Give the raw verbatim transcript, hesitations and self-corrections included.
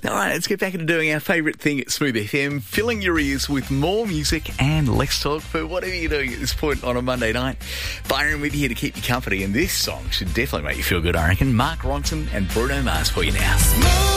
All right, let's get back into doing our favourite thing at Smooth F M, filling your ears with more music and less talk for whatever you're doing at this point on a Monday night. Byron with you here to keep you company, and this song should definitely make you feel good, I reckon. Mark Ronson and Bruno Mars for you now.